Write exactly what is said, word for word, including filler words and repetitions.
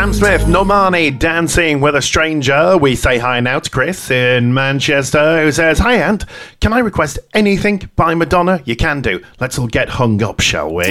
Sam Smith, Normani, Dancing with a Stranger. We say hi now to Chris in Manchester, who says, "Hi, Ant. Can I request anything by Madonna? You can do. Let's all get hung up, shall we?"